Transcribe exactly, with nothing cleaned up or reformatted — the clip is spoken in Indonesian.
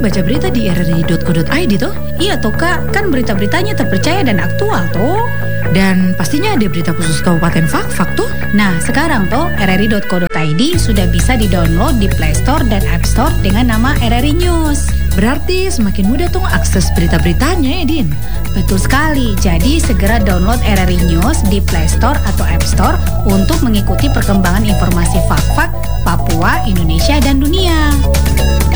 baca berita di r r i dot co dot i d toh? Iya toh Kak, kan berita-beritanya terpercaya dan aktual toh. Dan pastinya ada berita khusus Kabupaten Fak-Fak tuh. Nah sekarang toh r r i dot co dot i d sudah bisa di-download di Play Store dan App Store dengan nama R R I News. Berarti semakin mudah tuh akses berita-beritanya ya, Din? Betul sekali, jadi segera download R R I News di Play Store atau App Store untuk mengikuti perkembangan informasi Fak-Fak, Papua, Indonesia, dan dunia.